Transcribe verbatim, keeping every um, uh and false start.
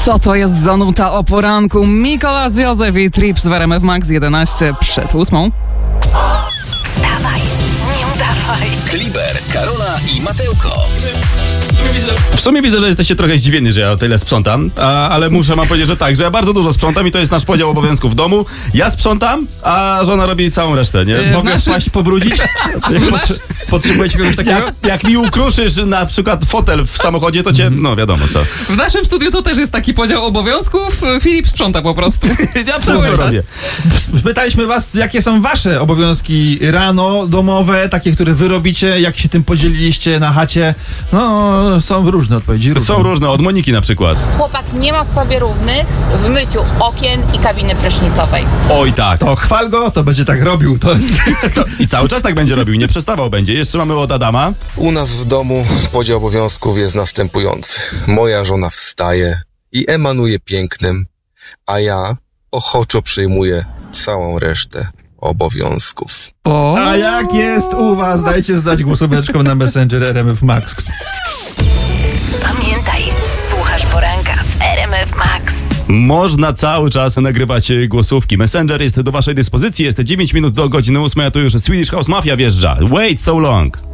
Co to jest za nuta o poranku? Mikołaj Józef i Trips w R M F Max jedenaście przed ósmą. Wstawaj, nie udawaj. Kliber, Karola i Matełko. W sumie widzę, że jesteście trochę zdziwieni, że ja tyle sprzątam, a, ale muszę wam powiedzieć, że tak, że ja bardzo dużo sprzątam i to jest nasz podział obowiązków w domu. Ja sprzątam, a żona robi całą resztę, nie? Yy, Mogę naszy- wpaść, pobrudzić? Jak potrze- potrzebujecie kogoś takiego? Jak, jak mi ukruszysz na przykład fotel w samochodzie, to cię, no wiadomo co. W naszym studiu to też jest taki podział obowiązków. Filip sprząta po prostu. Ja Cały wszystko czas. robię. Pytaliśmy was, jakie są wasze obowiązki rano, domowe, takie, które wy robicie, jak się tym podzieliliście na chacie. No, są różne odpowiedzi. Różne. Są różne, od Moniki na przykład. Chłopak nie ma sobie równych w myciu okien i kabiny prysznicowej. Oj tak. To chwal go, to będzie tak robił. To jest... To, I cały czas tak będzie robił, nie przestawał będzie. Jeszcze mamy od Adama. U nas w domu podział obowiązków jest następujący. Moja żona wstaje i emanuje pięknem, a ja ochoczo przyjmuję całą resztę obowiązków. O. A jak jest u was? Dajcie znać głosóweczką na Messenger R M F Max. Pamiętaj, słuchasz poranka w R M F Max. Można cały czas nagrywać e, głosówki. Messenger jest do waszej dyspozycji. Jest dziewięć minut do godziny ósmej, a tu już Swedish House Mafia wjeżdża. Wait so long.